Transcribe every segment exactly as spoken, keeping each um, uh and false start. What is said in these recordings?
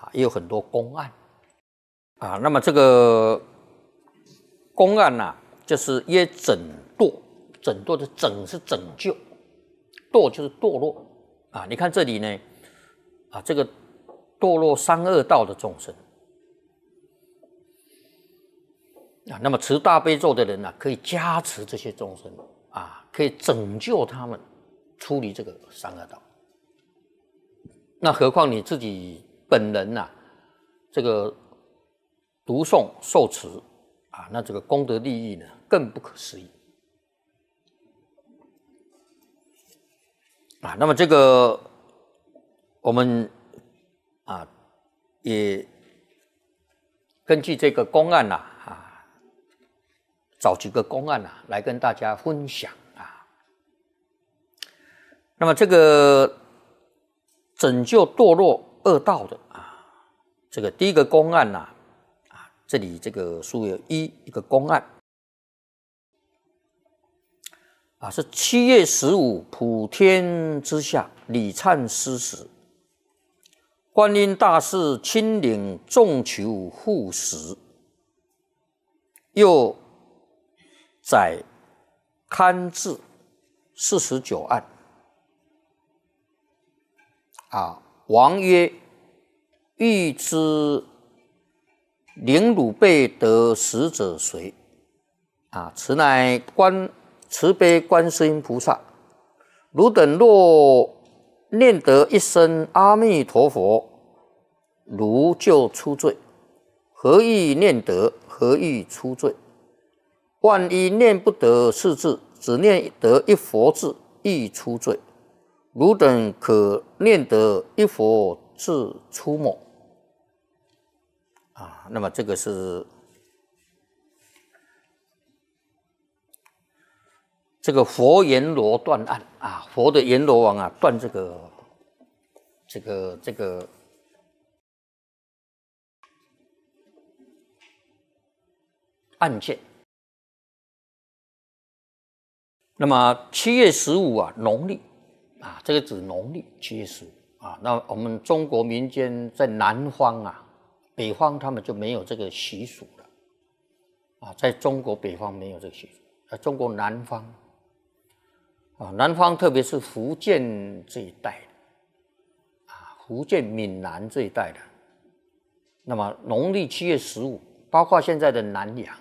也有很多公案啊。那么这个公案呐、啊，就是曰拯堕，拯堕的拯是拯救，堕就是堕落啊。你看这里呢，啊，这个堕落三恶道的众生啊，那么持大悲咒的人呢、啊，可以加持这些众生啊，可以拯救他们出离这个三恶道。那何况你自己本人呐、啊，这个读诵受持啊，那这个功德利益呢，更不可思议啊。那么这个我们啊，也根据这个公案呐、啊，啊，找几个公案呐、啊，来跟大家分享啊。那么这个拯救堕落恶道的啊，这个第一个公案呐、啊，啊，这里这个书有一一个公案啊，是七月十五普天之下礼忏施食。观音大士亲领众求护食，又载刊制四十九案。啊，王曰：“欲知领汝辈得食者谁？”啊，此乃观慈悲观世音菩萨。汝等若念得一声阿弥陀佛，如就出罪。何以念得？何以出罪？万一念不得四字，只念得一佛字，亦出罪。汝等可念得一佛字出没。啊，那么这个是这个佛阎罗断案啊，佛的阎罗王啊，断这个这个这个案件。那么七月十五啊，农历啊，这个指农历七月十五啊。那我们中国民间在南方啊，北方他们就没有这个习俗了啊，在中国北方没有这个习俗，在中国南方。啊，南方特别是福建这一带啊，福建闽南这一带的，那么农历七月十五，包括现在的南洋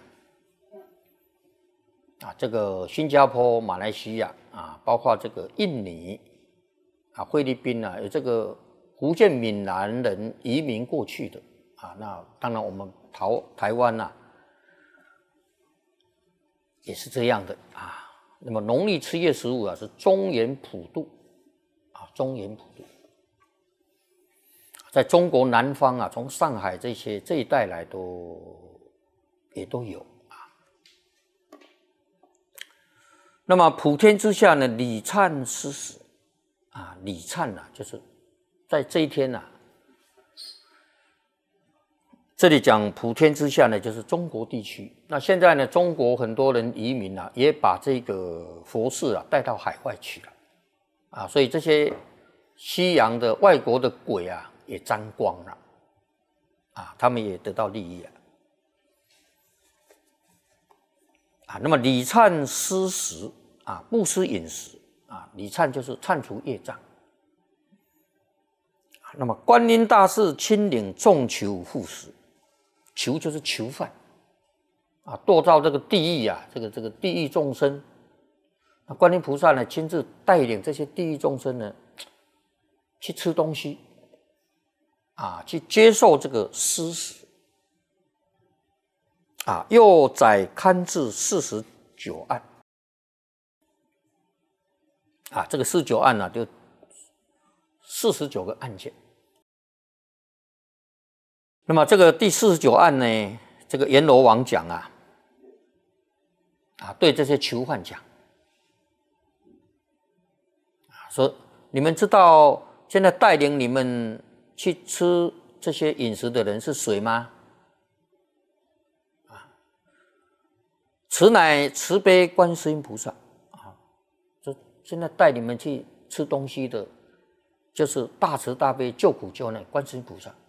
啊，这个新加坡、马来西亚啊，包括这个印尼啊、菲律宾啊，有这个福建闽南人移民过去的啊，那当然我们台台湾呐、啊、也是这样的啊。那么农历七月十五啊，是中原普渡啊，中原普渡，在中国南方啊，从上海这些这一带来都也都有啊。那么普天之下呢，礼忏施食啊，礼忏啊，就是在这一天啊，这里讲普天之下呢，就是中国地区。那现在呢，中国很多人移民啊，也把这个佛事啊带到海外去了，啊，所以这些西洋的外国的鬼啊，也沾光了，啊，他们也得到利益了，啊，那么礼忏施食啊，布施饮食啊，礼忏就是忏除业障。那么观音大士亲领众求护食。囚就是囚犯啊，堕到这个地狱啊，这个这个地狱众生，那观音菩萨呢，亲自带领这些地狱众生呢，去吃东西啊，去接受这个施食啊，又载刊制四十九案啊，这个四十九案呢、啊，就四十九个案件。那么这个第四十九案呢，这个阎罗王讲啊，啊，对这些囚犯讲，啊，说你们知道现在带领你们去吃这些饮食的人是谁吗？啊，此乃慈悲观世音菩萨啊，就现在带你们去吃东西的，就是大慈大悲救苦救难观世音菩萨。